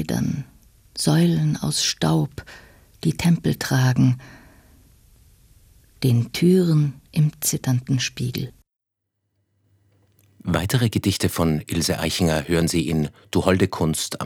Kleidern, Säulen aus Staub, die Tempel tragen, den Türen im zitternden Spiegel. Weitere Gedichte von Ilse Aichinger hören Sie in Du holde Kunst